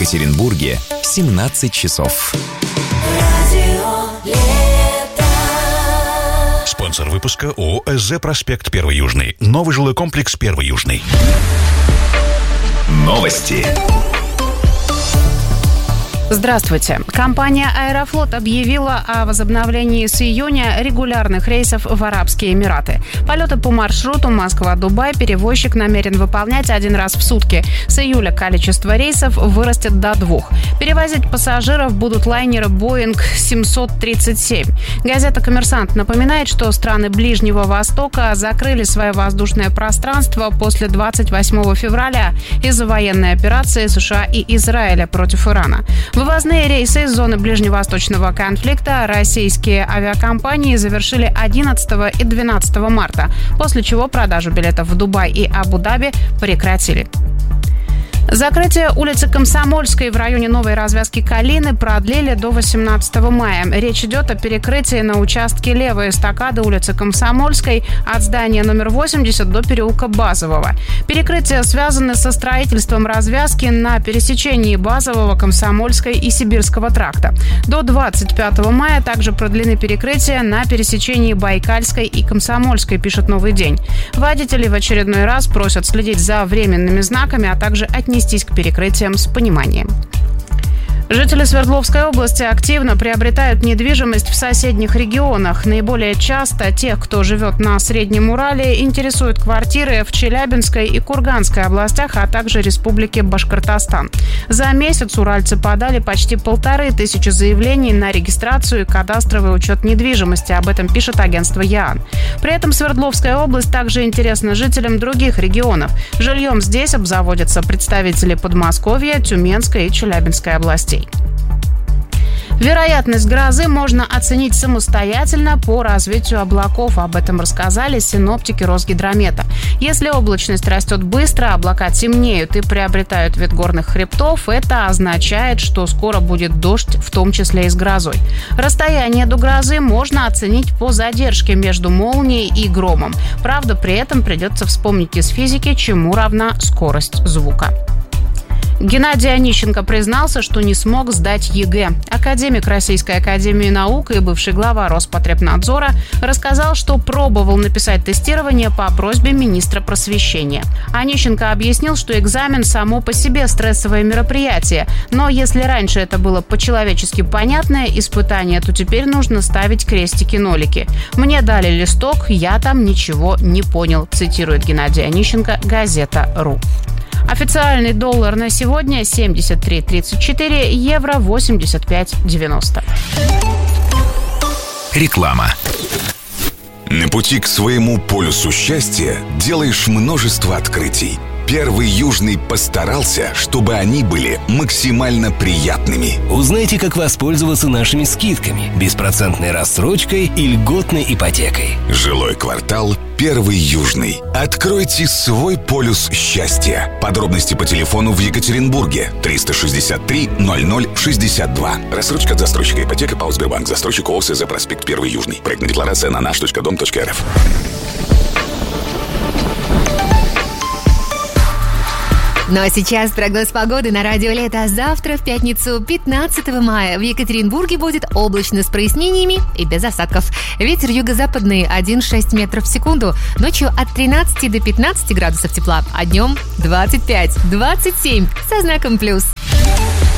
Екатеринбурге 17 часов. Спонсор выпуска ООО «СЗ Проспект 1 Южный». Новый жилой комплекс 1 Южный. Новости. Здравствуйте. Компания «Аэрофлот» объявила о возобновлении с июня регулярных рейсов в Арабские Эмираты. Полеты по маршруту Москва-Дубай перевозчик намерен выполнять один раз в сутки. С июля количество рейсов вырастет до 2. Перевозить пассажиров будут лайнеры Boeing 737. Газета «Коммерсант» напоминает, что страны Ближнего Востока закрыли свое воздушное пространство после 28 февраля из-за военной операции США и Израиля против Ирана. Вывозные рейсы из зоны ближневосточного конфликта российские авиакомпании завершили 11 и 12 марта, после чего продажу билетов в Дубай и Абу-Даби прекратили. Закрытие улицы Комсомольской в районе новой развязки Калины продлили до 18 мая. Речь идет о перекрытии на участке левой эстакады улицы Комсомольской от здания номер 80 до переулка Базового. Перекрытия связаны со строительством развязки на пересечении Базового, Комсомольской и Сибирского тракта. До 25 мая также продлены перекрытия на пересечении Байкальской и Комсомольской, пишет «Новый день». Водители в очередной раз просят следить за временными знаками, а также отнестись к перекрытиям с пониманием. Жители Свердловской области активно приобретают недвижимость в соседних регионах. Наиболее часто тех, кто живет на Среднем Урале, интересуют квартиры в Челябинской и Курганской областях, а также Республике Башкортостан. За месяц уральцы подали почти 1500 заявлений на регистрацию и кадастровый учет недвижимости. Об этом пишет агентство ЯАН. При этом Свердловская область также интересна жителям других регионов. Жильем здесь обзаводятся представители Подмосковья, Тюменской и Челябинской областей. Вероятность грозы можно оценить самостоятельно по развитию облаков. Об этом рассказали синоптики Росгидромета. Если облачность растет быстро, облака темнеют и приобретают вид горных хребтов, это означает, что скоро будет дождь, в том числе и с грозой. Расстояние до грозы можно оценить по задержке между молнией и громом. Правда, при этом придется вспомнить из физики, чему равна скорость звука. Геннадий Онищенко признался, что не смог сдать ЕГЭ. Академик Российской академии наук и бывший глава Роспотребнадзора рассказал, что пробовал написать тестирование по просьбе министра просвещения. Онищенко объяснил, что экзамен само по себе стрессовое мероприятие, но если раньше это было по-человечески понятное испытание, то теперь нужно ставить крестики-нолики. «Мне дали листок, я там ничего не понял», цитирует Геннадий Онищенко, газета.ру. Официальный доллар на сегодня 73.34, евро 85.90. Реклама. На пути к своему полюсу счастья делаешь множество открытий. 1 Южный постарался, чтобы они были максимально приятными. Узнайте, как воспользоваться нашими скидками, беспроцентной рассрочкой и льготной ипотекой. Жилой квартал 1 Южный. Откройте свой полюс счастья. Подробности по телефону в Екатеринбурге 363 0062. Рассрочка от застройщика ипотека ПАО Сбербанк. Застройщик ООО «СЗ Проспект 1 Южный». Проектная декларация на наш.дом.рф. Ну а сейчас прогноз погоды на радио Лето. Завтра, в пятницу, 15 мая, в Екатеринбурге будет облачно с прояснениями и без осадков. Ветер юго-западный 1,6 метров в секунду. Ночью от 13 до 15 градусов тепла, а днем 25-27 со знаком плюс.